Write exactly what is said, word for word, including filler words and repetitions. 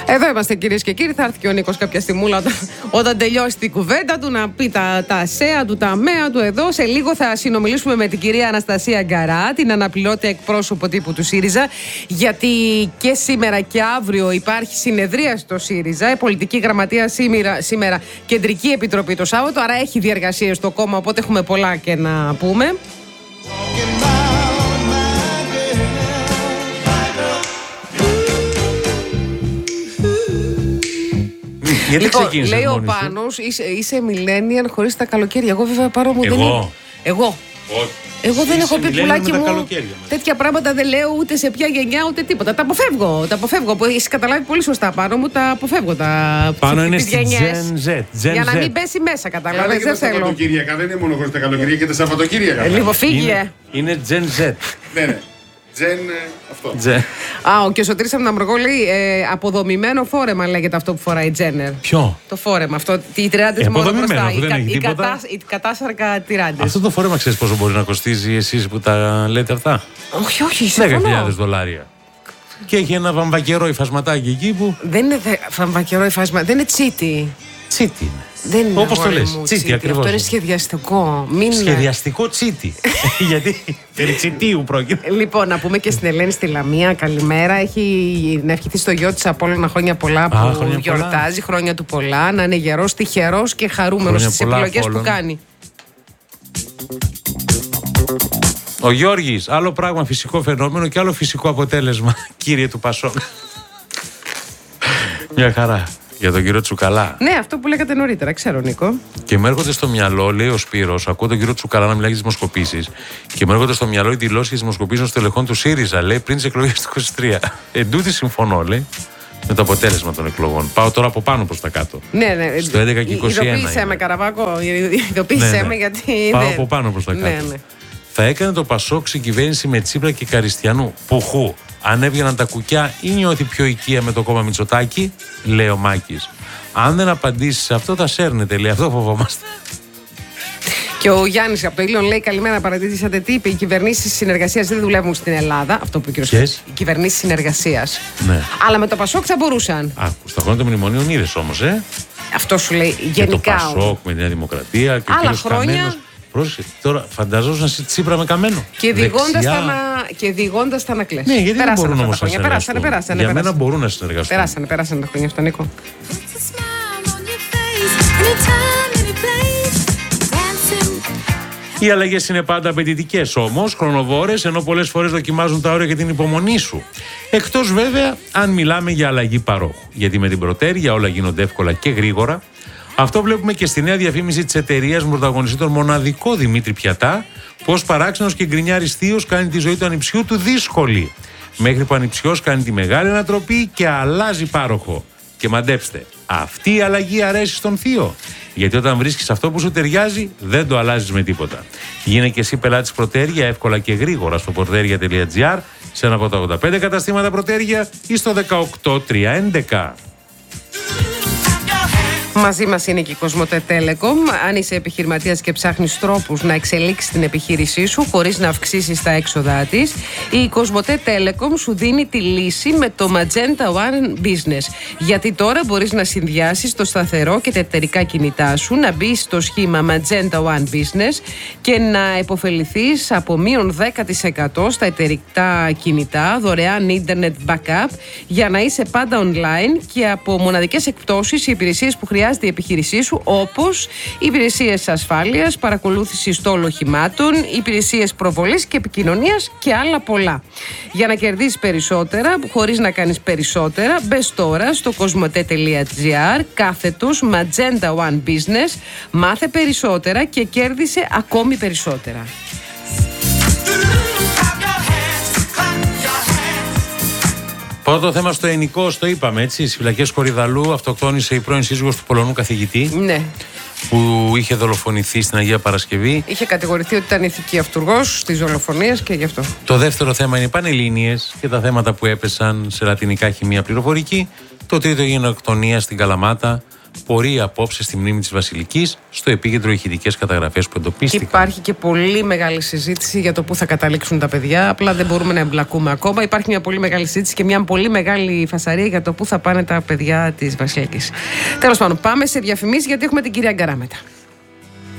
Εδώ είμαστε κυρίες και κύριοι. Θα έρθει και ο Νίκος κάποια στιγμούλα όταν, όταν τελειώσει την κουβέντα του να πει τα, τα ΑΣΕΑ του, τα ΑΜΕΑ του εδώ. Σε λίγο θα συνομιλήσουμε με την κυρία Αναστασία Γκαρά, την αναπληρώτη εκπρόσωπο τύπου του ΣΥΡΙΖΑ, γιατί και σήμερα και αύριο υπάρχει συνεδρία στο ΣΥΡΙΖΑ. Η πολιτική γραμματεία σήμερα, σήμερα κεντρική επιτροπή το Σάββατο, άρα έχει διεργασίες στο κόμμα, οπότε έχουμε πολλά και να πούμε. Γιατί λοιπόν, λέει ο μόνη Πάνος, είσαι, είσαι millennial χωρίς τα καλοκαίρια. Εγώ βέβαια πάρω μου Εγώ. δεν είναι. Εγώ. Όχι. Εγώ δεν Είσαι έχω πει πουλάκι μου. Τέτοια πράγματα δεν λέω ούτε σε ποια γενιά ούτε τίποτα. Τα αποφεύγω. Τα αποφεύγω. Έχει καταλάβει πολύ σωστά πάνω μου. Τα αποφεύγω. Τα πάνω είναι στη Gen Z. Gen για να Z. μην πέσει μέσα. Καταλάβει. Δεν θέλω. Τα Σαββατοκύριακα δεν είναι μόνο χωρίς τα καλοκαίρια και τα Σαββατοκύριακα. Ε, λίγο φύγε. Είναι, είναι Gen Z. Ναι, ναι. Τζεν, αυτό. Gen. Α, ο και ο Σωτήρης από την Αμοργό λέει ε, αποδομημένο φόρεμα λέγεται αυτό που φοράει η Τζένερ. Ποιο? Το φόρεμα, αυτό, η τριάντες ε, μόνο μπροστά. Δεν η, έχει η, κατά, η κατάσαρκα τριάντες. Αυτό το φόρεμα ξέρεις πόσο μπορεί να κοστίζει εσείς που τα λέτε αυτά? Όχι, όχι, συμφωνώ. δέκα χιλιάδες δολάρια. Και έχει ένα βαμβακερό υφασματάκι εκεί που... Δεν είναι δε, βαμβακερό υφάσμα, δεν είναι τσίτι. Τσίτι είναι. Δεν είναι. Όπως το λες, τσίτι ακριβώς. Αυτό είναι σχεδιαστικό. Μην... Σχεδιαστικό τσίτι. Γιατί περί τσιτίου πρόκειται. Λοιπόν, να πούμε και στην Ελένη στη Λαμία, καλημέρα. Έχει να ευχηθεί στο γιο της Απόλλωνα χρόνια πολλά που Α, χρόνια γιορτάζει, πολλά. Χρόνια του πολλά. Να είναι γερός, τυχερός και χαρούμενος στις επιλογές που κάνει. Ο Γιώργης, άλλο πράγμα φυσικό φαινόμενο και άλλο φυσικό αποτέλεσμα, κύριε του Πασόκ. Μια χαρά. Για τον κύριο Τσουκαλά. Ναι, αυτό που λέγατε νωρίτερα, ξέρω, Νίκο. Και μου έρχονται στο μυαλό, λέει ο Σπύρος, ακούω τον κύριο Τσουκαλά να μιλάει για τις δημοσκοπήσεις, και μου έρχονται στο μυαλό οι δηλώσεις δημοσκοπήσεων των στελεχών του ΣΥΡΙΖΑ, λέει, πριν τις εκλογές του είκοσι τρία. Εν τούτη συμφωνώ, λέει, με το αποτέλεσμα των εκλογών. Πάω τώρα από πάνω προς τα κάτω. Ναι, ναι. Στο έντεκα και είκοσι ένα. Ειδοποίησέ με, Καραβάκο. Ειδοποίησέ ναι, ναι. με, γιατί. Πάω ναι. από πάνω προς τα κάτω. Ναι, ναι. Θα έκανε το Πασόκ συγκυβέρνηση με Τσίπρα και Καριστιανού. Πουχού. Αν έβγαιναν τα κουκιά ή νιώθει πιο οικία με το κόμμα Μητσοτάκη, λέει ο Μάκης. Αν δεν απαντήσει σε αυτό, θα σέρνετε, λέει. Αυτό φοβόμαστε. Και ο Γιάννης από το Ήλιον λέει: καλημέρα, παρατηρήσατε τι είπε. Οι κυβερνήσεις συνεργασίας δεν δουλεύουν στην Ελλάδα. Αυτό που είπε ο κ. Ποιες? Οι κυβερνήσεις συνεργασίας. Ναι. Αλλά με το Πασόκ θα μπορούσαν. Α, στα χρόνια των μνημονίων είδες όμως, ε. Αυτό σου λέει γενικά. Και το Πασόκ με τη Νέα Δημοκρατία και άλλα ο κ. χρόνια. Καμένος. Πρόσεχε, τώρα φανταζόσουν να Τσίπρα με Καμένο. Και διηγώντας τα, να... και διηγώντας τα να κλαις. Ναι, γιατί περάσανε δεν μπορούν όμως να χρόνια. συνεργαστούν. Περάσανε, περάσανε, Για περάσανε. μένα μπορούν να συνεργαστούν. Περάσανε, περάσανε τα χρόνια αυτό, Νίκο. Οι αλλαγές είναι πάντα απαιτητικές όμως, χρονοβόρες, ενώ πολλές φορές δοκιμάζουν τα όρια και την υπομονή σου. Εκτός βέβαια αν μιλάμε για αλλαγή παρόχου. Γιατί με την προτέρια όλα γίνονται εύκολα και γρήγορα. Αυτό βλέπουμε και στη νέα διαφήμιση της εταιρείας με πρωταγωνιστή τον μοναδικό Δημήτρη Πιατά, πως παράξενος και γκρινιάρης θείος κάνει τη ζωή του ανιψιού του δύσκολη. Μέχρι που ο ανιψιός κάνει τη μεγάλη ανατροπή και αλλάζει πάροχο. Και μαντέψτε, αυτή η αλλαγή αρέσει στον θείο. Γιατί όταν βρίσκεις αυτό που σου ταιριάζει, δεν το αλλάζεις με τίποτα. Γίνε και εσύ πελάτης Προτέρια εύκολα και γρήγορα στο προτέρια τελεία τζι άρ, σε ένα από τα ογδόντα πέντε καταστήματα Προτέρια ή στο δεκαοκτώ τριακόσια έντεκα. Μαζί μας είναι και η Κοσμοτέ Telecom. Αν είσαι επιχειρηματίας και ψάχνεις τρόπους να εξελίξεις την επιχείρησή σου χωρίς να αυξήσεις τα έξοδά της, η Κοσμοτέ Telecom σου δίνει τη λύση με το Magenta One Business. Γιατί τώρα μπορείς να συνδυάσεις το σταθερό και τα εταιρικά κινητά σου, να μπεις στο σχήμα Magenta One Business και να υποφεληθείς από μείον δέκα τοις εκατό στα εταιρικά κινητά, δωρεάν ίντερνετ backup για να είσαι πάντα online και από μοναδικές εκπτώσεις οι υπηρεσίες που χρειάζεται η επιχείρησή σου, όπως υπηρεσίες ασφάλειας, παρακολούθηση στόλου οχημάτων, υπηρεσίες προβολής και επικοινωνίας και άλλα πολλά. Για να κερδίσεις περισσότερα, χωρίς να κάνεις περισσότερα, μπες τώρα στο κοσμοτέ τελεία τζι άρ κάθετος Magenta One Business, μάθε περισσότερα και κέρδισε ακόμη περισσότερα. Πρώτο θέμα στο ενικό, το είπαμε έτσι. Στις φυλακές Κορυδαλού αυτοκτόνησε η πρώην σύζυγος του Πολωνού καθηγητή. Ναι. Που είχε δολοφονηθεί στην Αγία Παρασκευή. Είχε κατηγορηθεί ότι ήταν ηθική αυτουργός της δολοφονίας και γι' αυτό. Το δεύτερο θέμα είναι οι πανελλήνιες και τα θέματα που έπεσαν σε λατινικά χημεία πληροφορική. Το τρίτο, γενοκτονία στην Καλαμάτα πορεία απόψε στη μνήμη της Βασιλικής, στο επίκεντρο ηχητικές καταγραφές που εντοπίστηκαν. Υπάρχει και πολύ μεγάλη συζήτηση για το πού θα καταλήξουν τα παιδιά. Απλά δεν μπορούμε να εμπλακούμε ακόμα. Υπάρχει μια πολύ μεγάλη συζήτηση και μια πολύ μεγάλη φασαρία για το πού θα πάνε τα παιδιά της Βασιλικής. Τέλος πάντων, πάμε σε διαφημίσεις γιατί έχουμε την κυρία Γκαρά μετά.